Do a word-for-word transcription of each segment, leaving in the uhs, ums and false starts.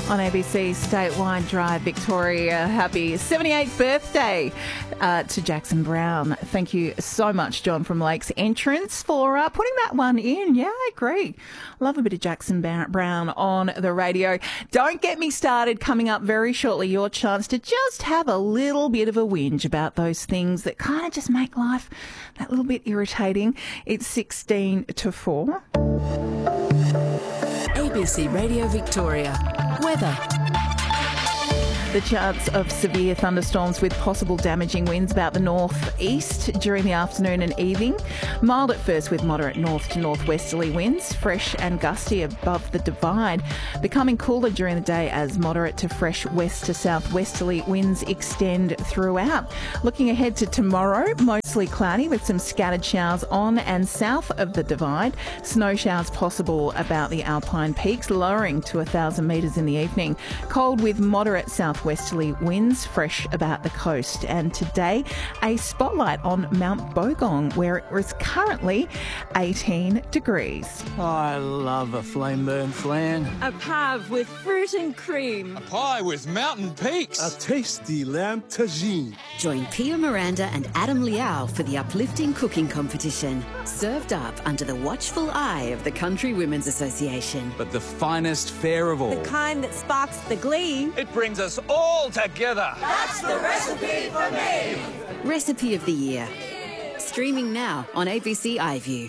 on A B C Statewide Drive Victoria. Happy seventy-eighth birthday uh, to Jackson Brown. Thank you so much, John from Lakes Entrance, for uh, putting that one in. Yeah, I agree. Love a bit of Jackson Brown on the radio. Don't get me started. Coming up very shortly, your chance to just have a little bit of a whinge about those things that kind of just make life that little bit irritating. It's sixteen to four. A B C Radio Victoria. Weather. The chance of severe thunderstorms with possible damaging winds about the northeast during the afternoon and evening. Mild at first with moderate north to northwesterly winds, fresh and gusty above the divide. Becoming cooler during the day as moderate to fresh west to southwesterly winds extend throughout. Looking ahead to tomorrow, mostly cloudy with some scattered showers on and south of the divide. Snow showers possible about the Alpine peaks, lowering to one thousand metres in the evening. Cold with moderate southwesterly winds, fresh about the coast. And today, a spotlight on Mount Bogong, where it is currently eighteen degrees. I love a flame burn flan. A pav with fruit and cream. A pie with mountain peaks. A tasty lamb tagine. Join Pia Miranda and Adam Liao for the uplifting cooking competition. Served up under the watchful eye of the Country Women's Association. But the finest fare of all. The kind that sparks the glee. It brings us all together. That's the recipe for me. Recipe of the Year. Streaming now on A B C iView.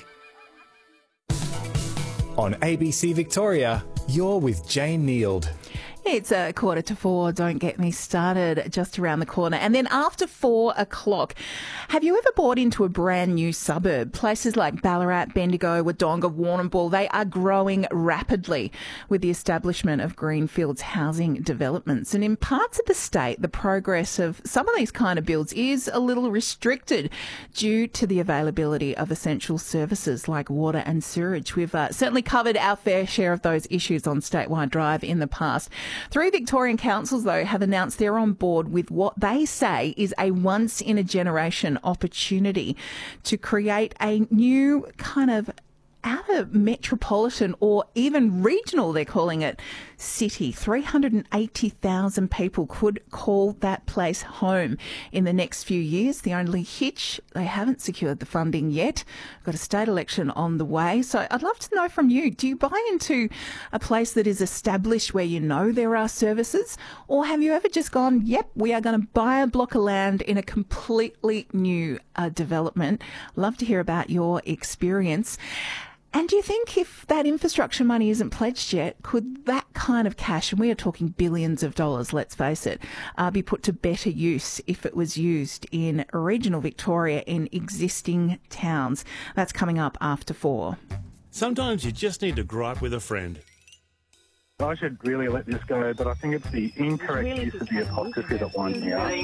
On A B C Victoria, you're with Jane Neild. It's a quarter to four. Don't get me started. Just around the corner. And then after four o'clock, have you ever bought into a brand new suburb? Places like Ballarat, Bendigo, Wodonga, Warrnambool, they are growing rapidly with the establishment of greenfields housing developments. And in parts of the state, the progress of some of these kind of builds is a little restricted due to the availability of essential services like water and sewerage. We've uh, certainly covered our fair share of those issues on Statewide Drive in the past. Three Victorian councils, though, have announced they're on board with what they say is a once-in-a-generation opportunity to create a new kind of outer metropolitan or even regional, they're calling it, city. three hundred eighty thousand people could call that place home in the next few years. The only hitch, they haven't secured the funding yet. Got a state election on the way. So I'd love to know from you, do you buy into a place that is established where you know there are services? Or have you ever just gone, yep, we are going to buy a block of land in a completely new uh, development? Love to hear about your experience. And do you think if that infrastructure money isn't pledged yet, could that kind of cash, and we are talking billions of dollars, let's face it, uh, be put to better use if it was used in regional Victoria in existing towns? That's coming up after four. Sometimes you just need to gripe with a friend. I should really let this go, but I think it's the incorrect use of the apostrophe that winds me up.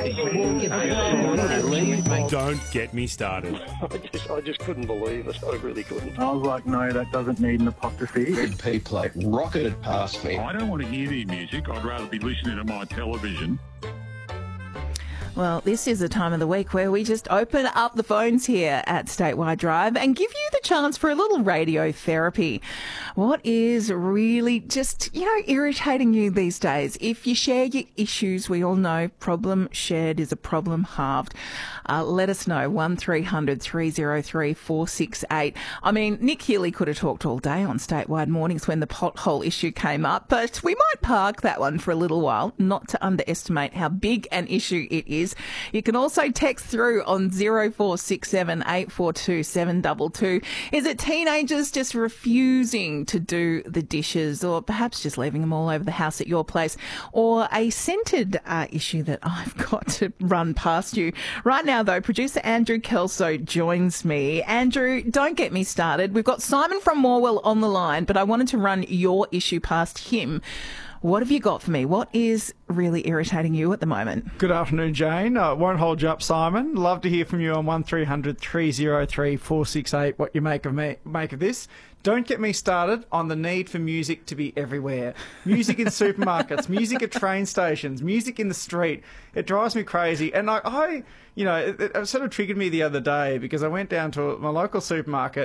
Don't get me started. I just, I just couldn't believe it. I really couldn't. I was like, no, that doesn't need an apostrophe. Red P plate rocketed past me. I don't want to hear the music. I'd rather be listening to my television. Well, this is the time of the week where we just open up the phones here at Statewide Drive and give you the chance for a little radio therapy. What is really just, you know, irritating you these days? If you share your issues, we all know problem shared is a problem halved. Uh, let us know, one three hundred three oh three four six eight. I mean, Nick Healy could have talked all day on Statewide Mornings when the pothole issue came up, but we might park that one for a little while, not to underestimate how big an issue it is. You can also text through on zero four six seven eight four two seven two two. Is it teenagers just refusing to do the dishes, or perhaps just leaving them all over the house at your place, or a scented uh, issue that I've got to run past you? Right now, though, producer Andrew Kelso joins me. Andrew, don't get me started. We've got Simon from Morwell on the line, but I wanted to run your issue past him. What have you got for me? What is really irritating you at the moment? Good afternoon, Jane. Uh, won't hold you up, Simon. Love to hear from you on one three hundred three oh three four six eight what you make of me, make of this. Don't get me started on the need for music to be everywhere. Music in supermarkets, music at train stations, music in the street. It drives me crazy. And I, I you know, it, it sort of triggered me the other day because I went down to my local supermarket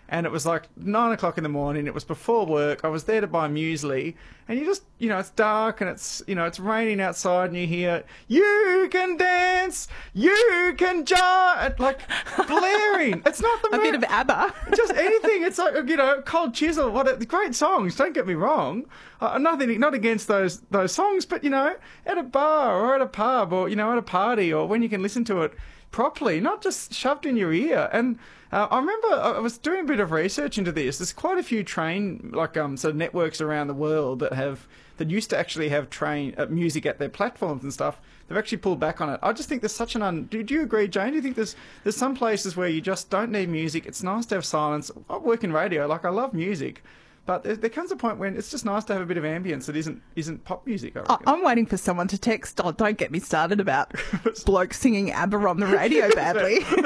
and it was like nine o'clock in the morning. It was before work. I was there to buy muesli, and you just, you know, it's dark and it's, you know, it's raining outside, and you hear, "You can dance, you can jive," like blaring. It's not the a bit of ABBA. Just anything. It's like, you know, Cold Chisel. What a, great songs. Don't get me wrong. Uh, nothing, not against those those songs, but you know, at a bar or at a pub or you know, at a party or when you can listen to it properly, not just shoved in your ear. And uh, I remember I was doing a bit of research into this. There's quite a few train like um sort of networks around the world that have that used to actually have train uh, music at their platforms and stuff. They've actually pulled back on it. I just think there's such an un. Do, do you agree, Jane? Do you think there's there's some places where you just don't need music? It's nice to have silence. I work in radio. Like I love music. But there, there comes a point when it's just nice to have a bit of ambience that isn't isn't pop music. I reckon. I'm waiting for someone to text, "Oh, don't get me started about blokes singing ABBA on the radio badly."